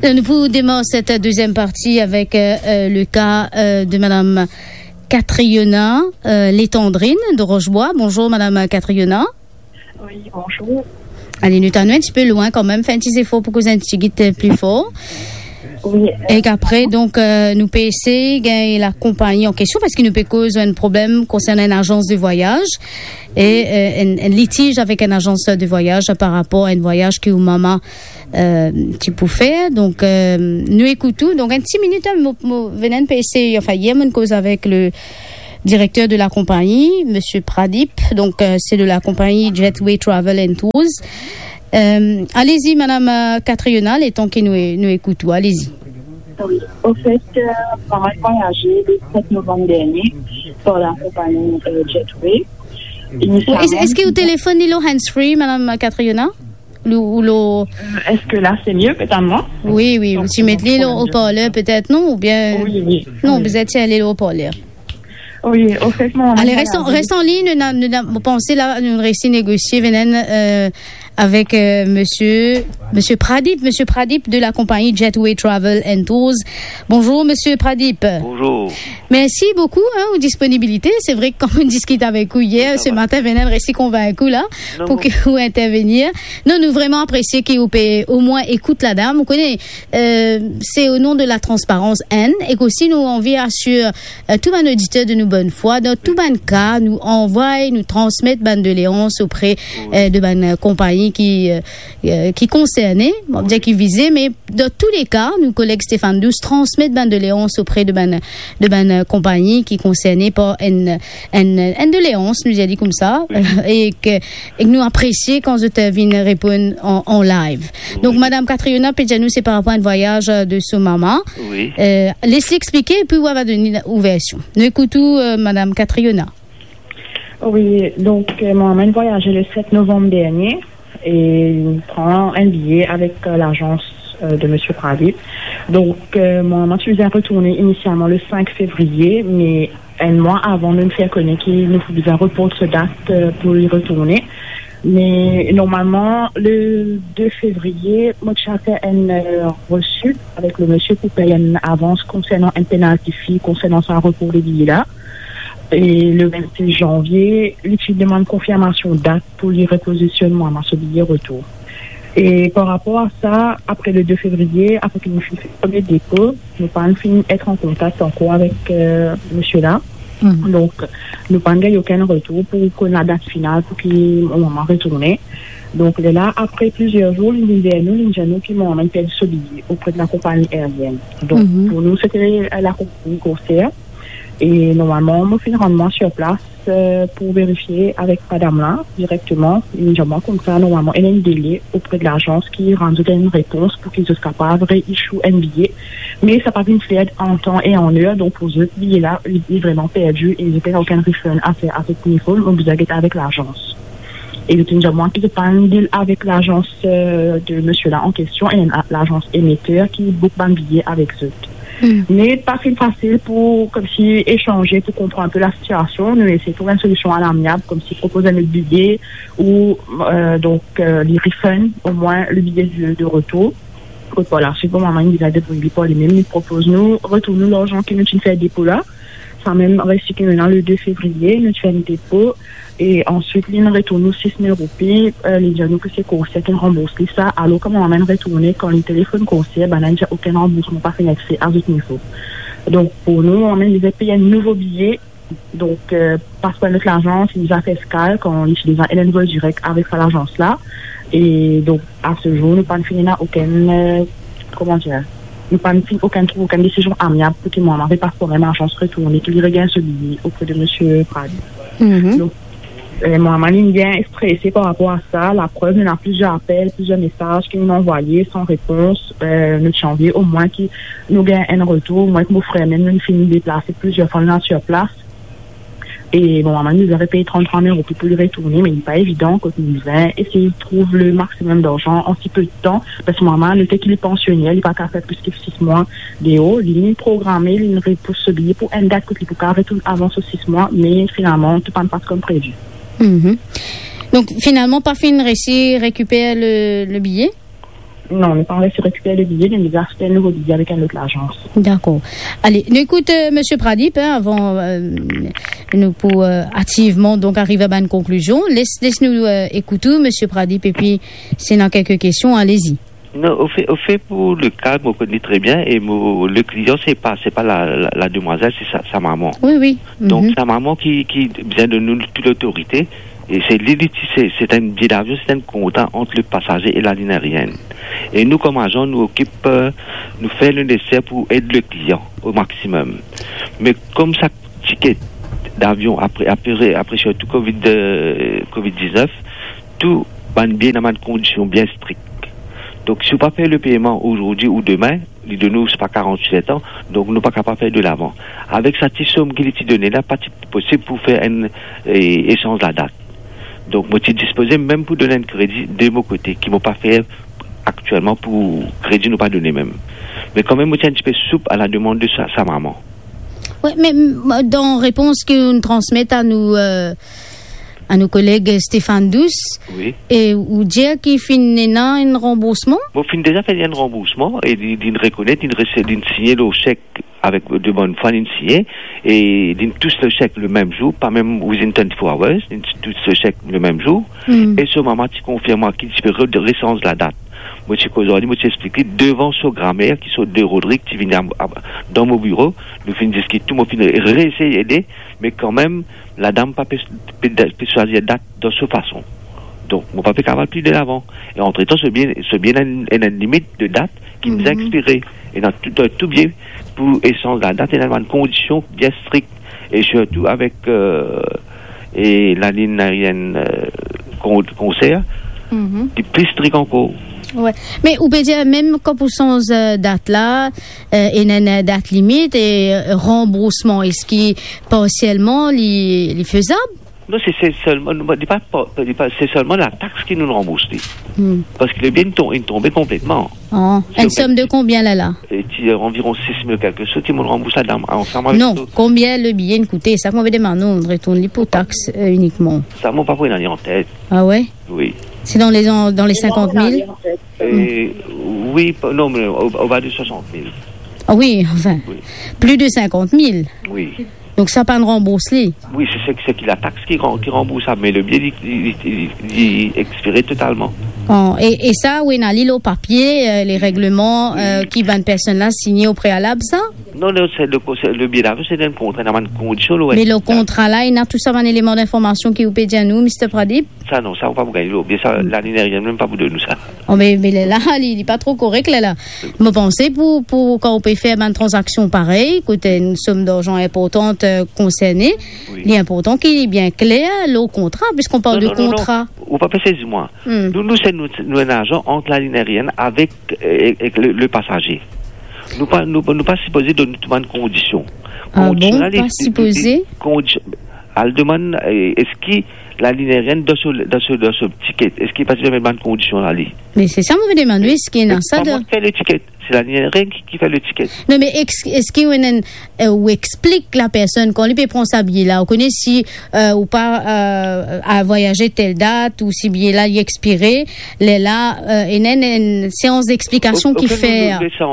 Nous pouvons démarrer cette deuxième partie avec le cas de Madame Catriona Létendrine de Rochebois. Bonjour Madame Catriona. Oui, bonjour. Allez, nous t'en un petit peu loin quand même. Fais un petit effort pour que vous un petit guide plus fort. Oui. Et qu'après, donc, nous pouvons essayer de la compagnie en question parce qu'il nous peut causer un problème concernant une agence de voyage et un litige avec une agence de voyage par rapport à un voyage que maman tu peux faire. Donc, nous écoutons. Donc, un petit minute, venez essayer, enfin, hier, on cause avec le directeur de la compagnie, Monsieur Pradip. Donc, c'est de la compagnie Jetway Travel and Tours. Allez-y, Madame Catriona, les temps que nous écoutons. Allez-y. Oui, au fait, on a voyagé le 7 novembre dernier pour la compagnie Jetway. Est-ce que vous téléphonez le hands-free, Madame Catriona? Est-ce que là, c'est mieux, peut-être moi? Oui. Donc, si vous mettez le haut-parleur, peut-être non, ou bien... Oui. Non, vous êtes allé le haut-parleur. Oui, au fait, moi... Allez, reste en ligne. Vous pensez là, nous réussissons à négocier, avec Monsieur Pradip de la compagnie Jetway Travel and Tours. Bonjour, Monsieur Pradip. Bonjour. Merci beaucoup, aux disponibilités. C'est vrai que quand on discute avec vous hier, ce matin, Vénel réussi convaincu là, pour que vous intervenir. Non, nous vraiment apprécier qu'il vous au moins écoute la dame. Vous connaissez, c'est au nom de la transparence N et qu'aussi nous envie assure tout un auditeur de nous bonne foi. Dans tout un cas, nous envoie, nous transmettre ban de léance auprès de ban compagnie qui concernait, bon, bien qui visait, mais dans tous les cas, nous collègues Stéphane Douce transmettent ban de léance auprès de ban compagnie qui concernait par une de léance, nous a dit comme ça, et que nous apprécions quand je te viens répondre en live. Donc, Madame Catriona Péjanou, c'est par rapport à un voyage de son maman. Oui. Laissez expliquer et puis on va donner l'ouverture. Nous écoutons Madame Catriona. Oui, donc, mon maman voyageait le 7 novembre dernier et prend un billet avec l'agence de Monsieur Pradip. Donc, mon maman faisait retourner initialement le 5 février, mais un mois avant de nous faire connaître qu'il nous faisait un report de date pour y retourner. Mais normalement, le 2 février, moi, j'ai fait un reçu avec le monsieur pour payer une avance concernant un penalty fee, concernant son report de billets là. Et le 26 janvier, il demande confirmation date pour le repositionnement à ce billet retour. Et par rapport à ça, après le 2 février, après que nous finissons le premier dépôt, nous pas fini être en contact encore avec monsieur là. Donc, nous pas eu aucun retour pour qu'on la date finale pour qu'il m'a retourné. Donc là, après plusieurs jours, nous qui m'ont perdu ce billet auprès de la compagnie aérienne. Donc, pour nous, c'était la compagnie Corsair. Et normalement, on fait un rendement sur place pour vérifier avec madame là, directement, immédiatement, comme ça, normalement, il y a un délai auprès de l'agence qui rend une réponse pour qu'ils soient capables de réissuer un billet. Mais ça n'a pas pu se faire en temps et en heure, donc pour eux, ce billet-là, il est vraiment perdu et il n'y a aucun refund à faire à ce niveau, donc vous avez été avec l'agence. Et le immédiatement qui se passe un deal avec l'agence de monsieur là en question et l'agence émetteur qui book un billet avec eux. Mais pas facile pour, comme si, échanger pour comprendre un peu la situation. Nous essayons de trouver une solution à l'amiable, comme si proposer un billet ou, les refunds, au moins le billet de retour. Donc voilà, c'est bon, maman, il nous a débrouillé pour les mêmes. Il propose nous, retourne-nous l'argent qui nous fait un dépôt là. Ça même réussi que maintenant le 2 février, nous fait un dépôt. Et ensuite, il nous retourne 6 000 roupies. Les gens que c'est Corsair qui rembourse ça. Alors, comme on m'amène retourner quand les téléphones Corsair, ben, n'a aucun remboursement, pas fait accès à notre niveau. Donc, pour nous, on les a payé un nouveau billet. Donc, parce que notre agence, il nous a fait escale quand on utilise un vol direct avec l'agence là. Et donc, à ce jour, nous n'avons fini aucune, nous n'avons aucune décision amiable pour qu'il m'en pas pour même agence retourner, qu'il regagne ce billet auprès de monsieur Pradip. Donc, moi, ma ligne bien stressée par rapport à ça. La preuve, il y a plusieurs appels, plusieurs messages qu'ils nous ont envoyés sans réponse. Le janvier, au moins, qui nous gagne un retour. Moi, que mon frère, même, nous finissons de déplacer plusieurs fois sur place. Et bon, maman nous aurait payé 33 000 euros pour le retourner, mais il n'est pas évident quand il vient essayer de trouver le maximum d'argent en si peu de temps. Parce que maman, le fait qu'il est pensionnaire, il n'est pas qu'à faire plus que 6 mois de haut. Il est programmé, il repousse ce billet pour une date qu'il peut retourner avant ce 6 mois, mais finalement, tout ne passe pas comme prévu. Donc, finalement, pas fin de réussir récupérer le billet? Non, nous pas reçu récupérer le billet, nous avons acheté un nouveau billet avec une autre agence. D'accord. Allez, nous écoute, Monsieur Pradip, avant nous pour activement donc arriver à une conclusion. Laisse-nous écouter, Monsieur Pradip, et puis s'il y a quelques questions, allez-y. Non, au fait pour le cas, je connais très bien, et le client, c'est pas la demoiselle, c'est sa maman. Oui. Donc, sa maman qui vient de nous toute l'autorité, et c'est un billet d'avion, c'est un contrat entre le passager et la ligne aérienne. Et nous, comme agents, nous nous faisons le nécessaire pour aider le client au maximum. Mais comme ça, ticket d'avion, après surtout Covid-19, tout va bien dans une condition bien stricte. Donc, si vous ne pouvez pas faire le paiement aujourd'hui ou demain, de nous, c'est pas 47 ans, donc nous ne sommes pas capables de faire de l'avant. Avec cette petite somme qui est donnée là, pas possible pour faire un échange de la date. Donc, moi, je suis disposé même pour donner un crédit de mon côté, qui ne m'ont pas fait actuellement pour crédit, nous pas donner même. Mais quand même, moi, je suis un petit peu souple à la demande de sa maman. Oui, mais dans réponse que nous transmettons à nos collègues Stéphane Douce, oui. Et ou dire qu'il finit un remboursement? Bon, fin déjà fait un remboursement et d'une reconnaître, d'une signer le chèque avec de bonne foi, d'une signer et d'une tous le chèque le même jour, pas même within 24 hours, d'une tous le chèque le même jour. Et ce moment, tu confirmes qu'il peut recenser la date. Moi, aujourd'hui, moi, tu expliqué devant ce grammaire qui sont deux Rodrigue qui viennent dans mon bureau, nous finissons discuter, tout, moi, réessayer d'aider, mais quand même, la dame pas peut choisir la date de cette façon. Donc, mon papa capable plus de l'avant. Et entre temps, c'est bien une limite de date qui nous a expiré. Et dans tout bien, pour échanger la date, et dans une condition bien stricte. Et surtout avec, et la ligne aérienne, concert, qui est plus strict encore. Ouais. Mais on peut dire même quand pour sans date là, il y a une date limite et remboursement, est-ce qui partiellement est faisable? Non, c'est seulement, c'est seulement la taxe qui nous rembourse. Parce que le bien est tombé complètement. Une somme de combien là? Environ 6 000 quelque chose qui me rembourse la dame ensemble avec non, combien le billet coûtait? Ça qu'on veut demander, on retourne l'hypotaxe uniquement. Ça m'a pas pris en tête. Ah ouais? Oui. C'est dans les 50 000? Oui, non, mais au bas de 60 000. Ah oui, enfin, oui. Plus de 50 000? Oui. Donc ça pas de remboursé? Oui, c'est la taxe qui rembourse, mais le billet il expiré totalement. Et ça, oui, on a lu au papier, les règlements qui van personne là signé au préalable, ça? Non, c'est le billet d'avion, c'est un contrat, dans une condition. Mais le contrat là, il a tout ça, un élément d'information qui vous peut dire à nous, Mr. Pradip? Ça, non, ça, on ne va pas vous gagner. Bien ça, la ligne aérienne, même pas vous donner ça. Mais là, il n'est pas trop correct, là. Je pensais pour quand on peut faire une transaction pareille, écoutez, une somme d'argent importante concernée, il est important qu'il est bien clair, le contrat, puisqu'on parle de contrat. Ou pas passer du moins. Nous, c'est un agent entre la ligne aérienne avec le passager. Nous pas supposés donner toutes les conditions. Ah bon, pas supposés? Elle demande, est-ce que la ligne aérienne dans ce ticket, est-ce qu'il passe les mêmes conditions là? Mais c'est ça, on me demande, est-ce qu'il y a ça? Comment fait le ticket? C'est la ligne aérienne qui fait le ticket. Non, mais est-ce qu'il y a explique la personne quand il peut prendre sa billet là, on connaît si ou pas à voyager telle date ou si billet là il est expiré, là il y a une séance d'explication qui fait.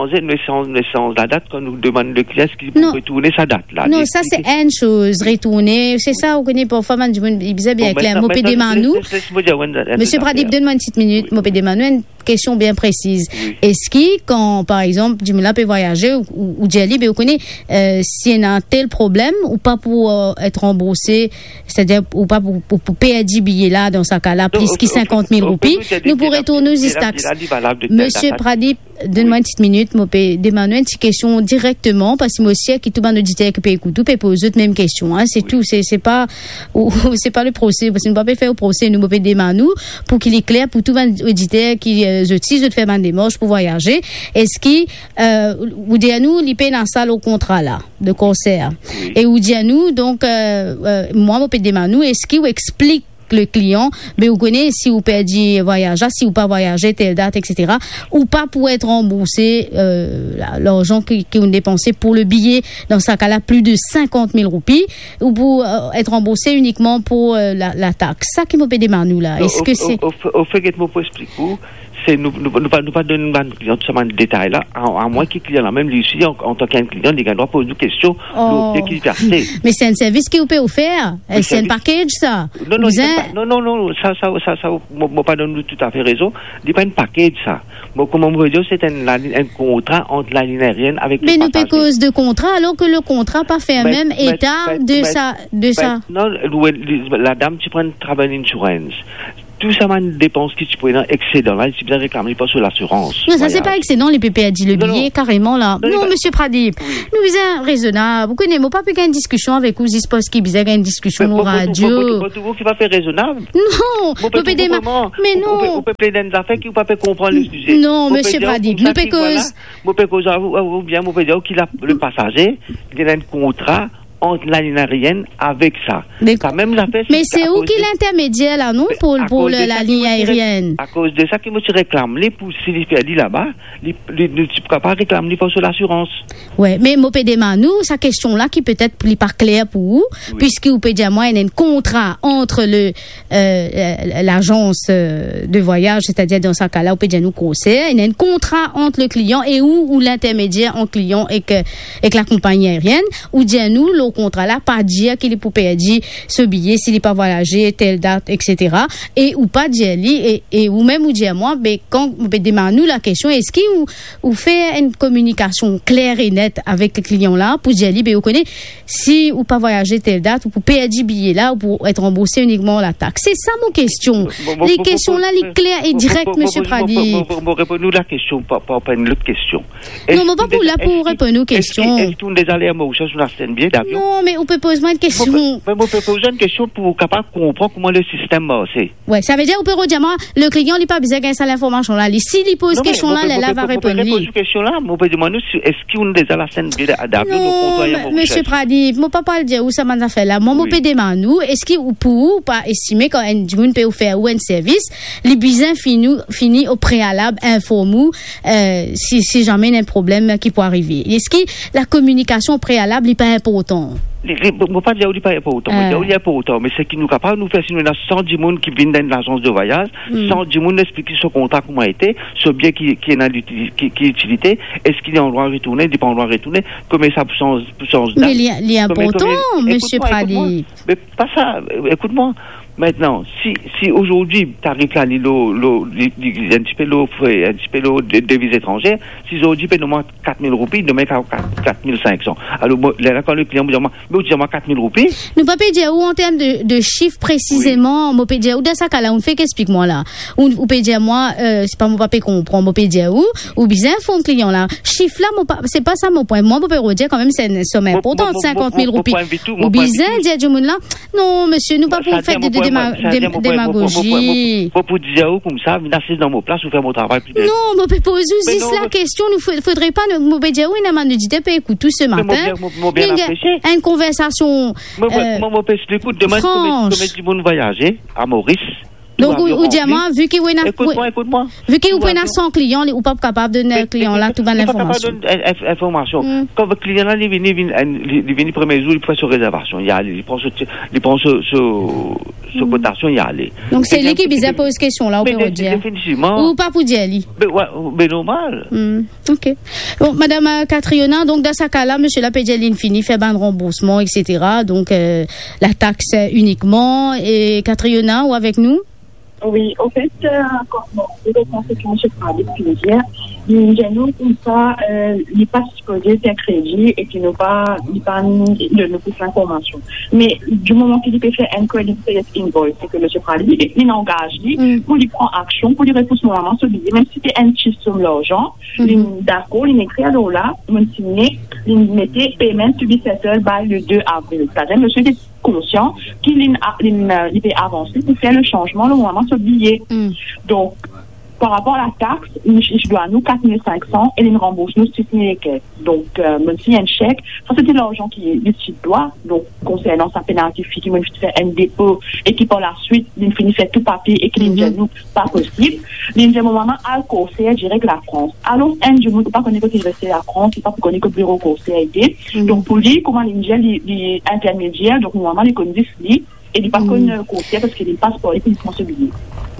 Nous la date quand nous demandons le client qui peut retourner sa date là. Non, ça c'est une chose, retourner, c'est ça on connaît parfois il disait bien clair. Moi nous. Monsieur Pradip, donne-moi une petite minute, moi une question bien précise. Est-ce que quand par exemple Jimila peut voyager ou Jelly vous connaît s'il y a un tel problème ou pas pour être remboursé, c'est-à-dire ou pas pour payer 10 billets là dans ce cas-là plus que 50 000 roupies, nous pourrons retourner aux taxes. Monsieur Pradip, donne-moi une petite minute, moi peux demander une petite question directement parce que moi aussi qui tout le monde auditeur qui peut écouter peut poser toutes mêmes questions, hein, c'est tout, c'est pas le procès parce que nous pas faire au procès, nous peut demander nous pour qu'il est clair pour tout le monde auditeur qui utilise de faire une démarche pour voyager. Est-ce que vous dites à nous, il paye dans ça le contrat là de concert et vous dites à nous donc moi peux demander nous, est-ce qu'il vous explique le client, mais vous connaissez si vous perdez voyage, si vous pas voyager telle date, etc. ou pas pour être remboursé l'argent qui ont dépensé pour le billet, dans ce cas-là plus de 50 000 roupies, ou pour être remboursé uniquement pour la taxe. Ça qui me peut demander nous là. Est-ce que c'est au fait que moi pour expliquer, c'est nous pas donner un client tout ça de détails là, à moins que le client là même lui aussi en tant qu'un client, il doit poser une question, mais c'est un service que vous pouvez offrir, c'est un package ça. Non, ça moi pas donne tout à fait raison, il pas un package ça. Moi comment vous dire c'est un contrat entre la ligne aérienne avec mais nous pas cause de contrat alors que le contrat pas fait un même état de ça. Non, la dame tu prends une travel insurance. Tout ça, une dépense qui tu peux être excédent là, si bien réclamer pas sur l'assurance. Non, ça c'est pas excédent, les PPA dit le billet, carrément là. Non, monsieur Pradip, nous sommes raisonnables. Vous connaissez, moi, pas plus qu'une discussion avec vous, il se passe qu'il y a une discussion au radio. Vous qui va faire raisonnable? Non, vous pouvez mais non. Vous pouvez plaider des affaires qui vous pas comprendre le sujet. Non, monsieur Pradip, nous pouvons cause. Vous pouvez cause, ou bien, vous pouvez dire qu'il a le passager, il a un contrat entre la ligne aérienne avec ça. Mais c'est où qu'il l'intermédiaire là, non, pour la ligne aérienne? À cause de ça, qu'il me réclame les pour s'il fait dit là-bas, tu peux pas réclamer pour sur l'assurance. Ouais, mais moi nous, sa question là qui peut-être plus pas claire pour vous, puisque vous pouvez dire moi il y a un contrat entre l'agence de voyage, c'est-à-dire dans ce cas-là, vous pouvez dire nous conseil, il y a un contrat entre le client et ou l'intermédiaire entre client et la compagnie aérienne, ou dire nous au contrat là, pas dire qu'il est pour perdre ce billet s'il n'est pas voyagé, telle date, etc. Et ou pas dire lui, et ou même ou dire moi, mais quand vous demandez nous la question, est-ce qu'il ou fait une communication claire et nette avec le client là, pour dire lui, ben vous connaissez, si ou pas voyager telle date, ou pour perdre billet là, ou pour être remboursé uniquement la taxe. C'est ça mon question. Les questions là, les claires et directes, monsieur Pradi. Répondez-nous la question, pas l'autre question. Non, mais pas pour répondre aux questions. Est-ce que vous allez à Mauritius sur un billet d'avion? Non, mais on peut poser une question. On peut poser une question pour capable comprendre comment le système marche. Ouais, ça veut dire on peut redire moi, le client il pas besoin de ça l'information là. S'il lui pose question là, elle va répondre. On peut poser question là, on peut demander est-ce qu'on déjà la scène d'avion non, monsieur Pradi, moi pas le dire où ça m'a fait là. Moi peut demander nous, est-ce qu'il ou pour pas estimer quand un monde peut faire ou un service, les besoins fini au préalable informe si jamais il y a un problème qui peut arriver. Est-ce que la communication au préalable n'est pas importante? Je ne pas dire qu'il n'y a pas autant. Il n'y a pas autant. Mais c'est qui nous capable nous faire si nous avons 110 personnes qui viennent dans l'agence de voyage, 110 personnes expliquer ce contrat comment a été, ce bien qui est dans l'utilité, est-ce qu'il est en droit de retourner, il n'est pas en droit de retourner, comment ça change mais il est important, monsieur Pradi. Mais pas ça, écoute-moi. Maintenant, si aujourd'hui, tu arrives là, un petit peu de devises étrangères, si aujourd'hui, tu payes 4 000 roupies, demain, 4 500. Alors, là, quand le client me dit, mais tu dis 4 000 roupies. Nous ne pouvons pas dire où en termes de chiffres précisément, on peut dire où dans ça, là, on fait qu'explique-moi là. Ou peut dire moi, c'est pas mon papier qu'on prend, on peut dire où bien font le client là. Chiffre là, c'est pas ça mon point. Moi, on peut redire quand même, c'est une somme importante, 50 000 roupies. Ou bien, dire du monde là. Non, monsieur, nous pas pour faire de démagogie. Pour dire où comme ça, venir dans mon place ou faire mon travail plus. Non, mais peut poser juste la question. Nous faudrait pas nous dire où il n'a dit pas écoute tout ce matin. Une conversation. Moi, écoute demain comment du monde voyager à Maurice. Donc, ou diamant, vu qu'il y a écoute-moi. Vu qu'il y a 100 clients, il n'est pas capable de donner un client là toute l'information. Information. Quand le client là, il vient le premier jour, il fait sa réservation, il prend ce cotation, il allait. Donc, c'est lui qui bizarre pose question là, on peut dire. Définitivement. Ou pas pour dire lui. Mais normal. Ok. Bon, madame Catriona, donc, dans ce cas-là, monsieur Lapédialine finit, fait un remboursement, etc. Donc, la taxe uniquement. Et Catriona, ou avec nous? Oui, au fait, encore de conséquences, je parle de plaisir. Nous, comme ça, il n'est pas supposé faire crédit et qu'il n'a pas de nous pousser l'information. Mais du moment qu'il peut faire un credit sales invoice, c'est que le chef il engage, pour lui prendre action, pour lui repousser normalement ce billet, même si c'est un petit somme d'argent, d'accord, il écrit alors là, il signé, il mettait payment to be settled by le 2 avril. C'est-à-dire, monsieur est conscient qu'il peut avancer pour faire le changement, le moment ce billet. Donc, par rapport à la taxe, je dois à nous 4 500 et il me rembourse nous 6 000 et quelques. Donc, même s'il y a un chèque, ça c'était l'argent qui est doit. Donc, concernant sa pénalité, qui me fait un dépôt et qui par la suite, il finit faire tout papier et qu'il ne nous pas possible. Il me moment à conseiller direct la France. Alors, un du monde, pas connaître qu'il restait la France, il pas connaître que le bureau conseil été. Donc, pour lui, comment il intermédiaire, donc, normalement, il connaît lui et il pas connaît conseiller parce qu'il est passeport et qu'il prend ce billet.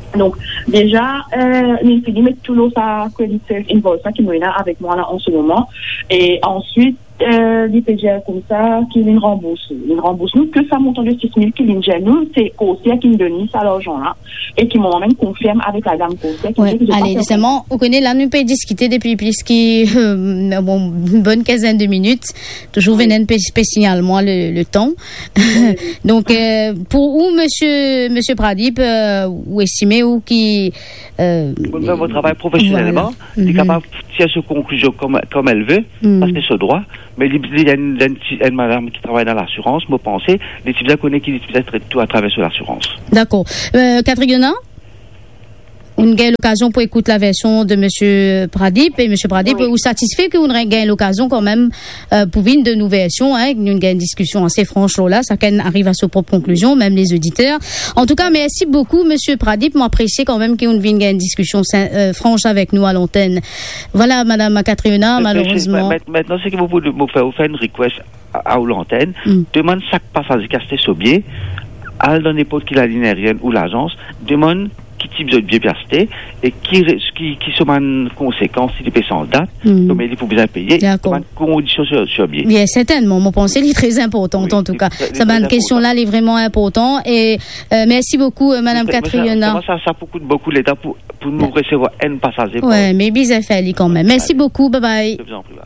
Donc, déjà, nous met tout l'eau sa credit invoice qui nous est là avec moi là en ce moment. Et ensuite, l'IPGL comme ça, qui nous rembourse. Il rembourse nous que ça montant de 6 000 qui nous gère nous, c'est Cosia qui nous donne ça l'argent là. Et qui m'ont même confirme avec la dame Cosia. Allez, justement, on connaît là, nous peut discuter depuis plus une bonne quinzaine de minutes. Toujours venant spécialement le temps. Donc, pour où monsieur Pradip, ou estimez ou qui votre travail professionnellement, il est capable de tirer ses conclusions comme elle veut, parce que c'est ce droit. Mais il y a une madame qui travaille dans l'assurance, me pensez, les civils connaissent qui traite tout à travers l'assurance. D'accord. Catherine, on a l'occasion pour écouter la version de monsieur Pradip, et monsieur Pradip, vous satisfait que vous avez l'occasion quand même pour venir de nos versions, hein, nous avons une discussion assez franche là, ça arrive à sa propre conclusion, même les auditeurs. En tout cas, merci beaucoup monsieur Pradip, m'apprécier quand même qu'on vienne une discussion franche avec nous à l'antenne. Voilà madame Catriona, malheureusement. Maintenant, c'est que vous pouvez me faire une request à l'antenne, demande chaque passage casté sur biais, à dans n'importe qui la ligne aérienne ou l'agence, demande qui type de biais piasté et qui sont en conséquence si les paient sans date, comme il faut bien payer, comme condition sur biais. Bien, certainement. Mon pensée est très importante, en tout cas. Ça va une question là, elle est vraiment importante. Et, merci beaucoup, madame Catriona. Ça coûte beaucoup l'État pour nous recevoir un passager. Ouais, mais bizarre fait, quand même. Merci beaucoup. Bye bye.